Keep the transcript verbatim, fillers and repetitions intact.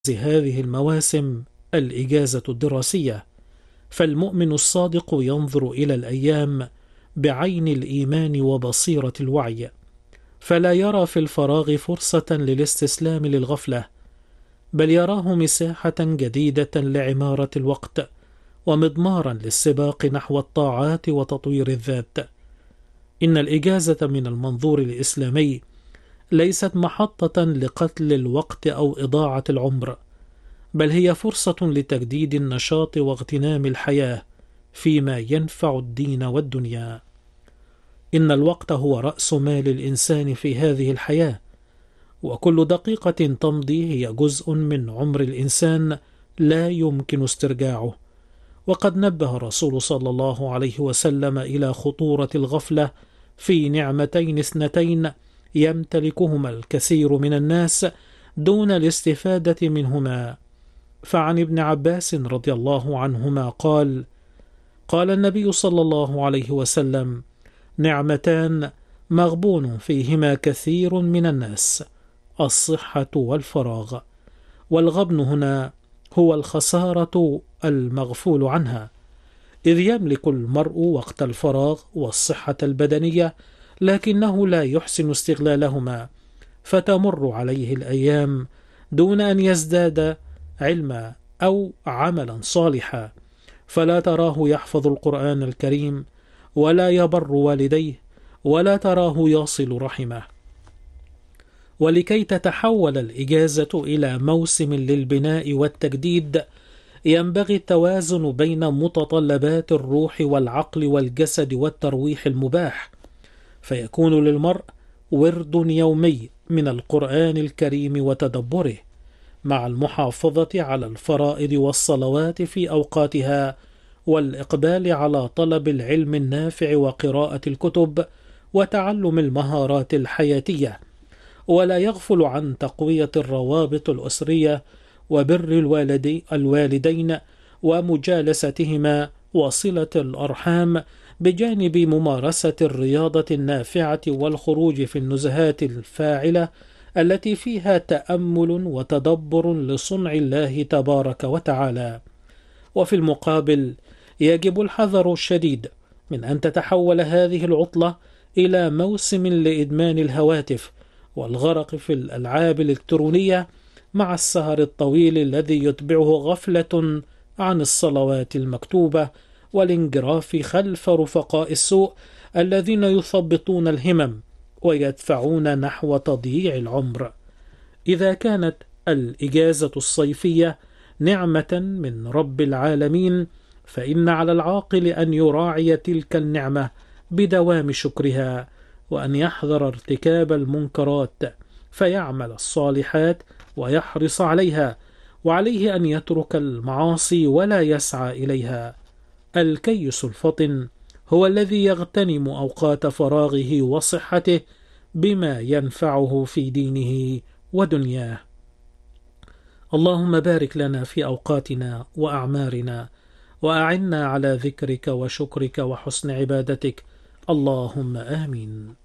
هذه المواسم الإجازة الدراسية، فالمؤمن الصادق ينظر إلى الأيام بعين الإيمان وبصيرة الوعي، فلا يرى في الفراغ فرصة للاستسلام للغفلة، بل يراه مساحة جديدة لعمارة الوقت ومضمارا للسباق نحو الطاعات وتطوير الذات. إن الإجازة من المنظور الإسلامي ليست محطة لقتل الوقت أو إضاعة العمر، بل هي فرصة لتجديد النشاط واغتنام الحياة فيما ينفع الدين والدنيا. إن الوقت هو رأس مال الإنسان في هذه الحياة، وكل دقيقة تمضي هي جزء من عمر الإنسان لا يمكن استرجاعه. وقد نبه الرسول صلى الله عليه وسلم إلى خطورة الغفلة في نعمتين اثنتين يمتلكهما الكثير من الناس دون الاستفادة منهما. فعن ابن عباس رضي الله عنهما قال: قال النبي صلى الله عليه وسلم: نعمتان مغبون فيهما كثير من الناس، الصحة والفراغ. والغبن هنا هو الخسارة المغفول عنها، إذ يملك المرء وقت الفراغ والصحة البدنية، لكنه لا يحسن استغلالهما، فتمر عليه الأيام دون أن يزداد علما أو عملا صالحا، فلا تراه يحفظ القرآن الكريم، ولا يبر والديه، ولا تراه يصل رحمه. ولكي تتحول الإجازة إلى موسم للبناء والتجديد، ينبغي التوازن بين متطلبات الروح والعقل والجسد والترويح المباح، فيكون للمرء ورد يومي من القرآن الكريم وتدبره، مع المحافظة على الفرائض والصلوات في أوقاتها، والإقبال على طلب العلم النافع وقراءة الكتب وتعلم المهارات الحياتية، ولا يغفل عن تقوية الروابط الأسرية وبر الوالدي الوالدين ومجالستهما وصلة الأرحام، بجانب ممارسة الرياضة النافعة والخروج في النزهات الفاعلة التي فيها تأمل وتدبر لصنع الله تبارك وتعالى. وفي المقابل يجب الحذر الشديد من أن تتحول هذه العطلة إلى موسم لإدمان الهواتف والغرق في الألعاب الإلكترونية، مع السهر الطويل الذي يتبعه غفلة عن الصلوات المكتوبة والانجراف خلف رفقاء السوء الذين يثبطون الهمم ويدفعون نحو تضييع العمر. إذا كانت الإجازة الصيفية نعمة من رب العالمين، فإن على العاقل أن يراعي تلك النعمة بدوام شكرها، وأن يحذر ارتكاب المنكرات فيعمل الصالحات ويحرص عليها، وعليه أن يترك المعاصي ولا يسعى إليها. الكيس الفطن هو الذي يغتنم أوقات فراغه وصحته بما ينفعه في دينه ودنياه. اللهم بارك لنا في أوقاتنا وأعمارنا، وأعنا على ذكرك وشكرك وحسن عبادتك، اللهم آمين.